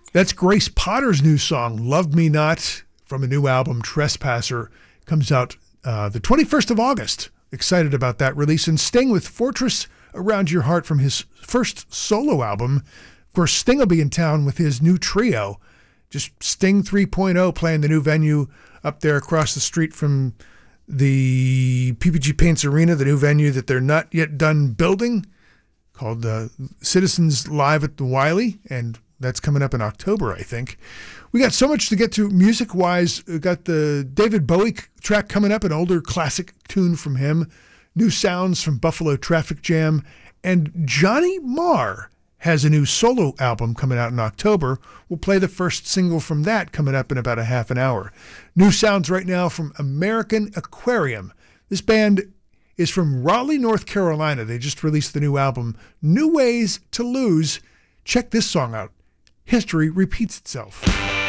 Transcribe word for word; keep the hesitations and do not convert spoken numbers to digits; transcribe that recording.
That's Grace Potter's new song, Love Me Not, from a new album, Trespasser. Comes out uh, the twenty-first of August. Excited about that release. And Sting with Fortress Around Your Heart from his first solo album. Of course, Sting will be in town with his new trio. Just Sting three point oh playing the new venue up there across the street from the P P G Paints Arena, the new venue that they're not yet done building, called uh, Citizens Live at the Wiley, and that's coming up in October, I think. We got so much to get to music-wise. We got the David Bowie track coming up, an older classic tune from him, new sounds from Buffalo Traffic Jam, and Johnny Marr has a new solo album coming out in October. We'll play the first single from that coming up in about a half an hour. New sounds right now from American Aquarium. This band is from Raleigh, North Carolina. They just released the new album, New Ways to Lose. Check this song out. History Repeats Itself.